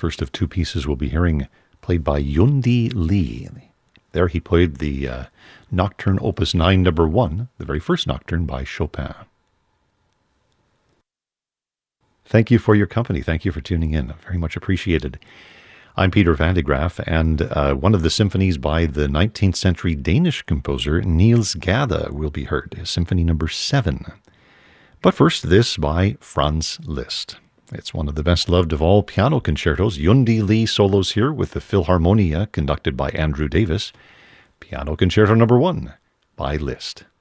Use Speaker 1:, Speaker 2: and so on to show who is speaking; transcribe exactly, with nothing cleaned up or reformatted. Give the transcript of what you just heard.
Speaker 1: First of two pieces we'll be hearing, played by Yundi Lee. There he played the uh, Nocturne Opus nine, number one, the very first nocturne by Chopin. Thank you for your company. Thank you for tuning in. Very much appreciated. I'm Peter van de Graaff, and uh, one of the symphonies by the nineteenth century Danish composer Niels Gade will be heard, Symphony number seven. But first, this by Franz Liszt. It's one of the best-loved of all piano concertos. Yundi Lee solos here with the Philharmonia, conducted by Andrew Davis. Piano Concerto number one by Liszt.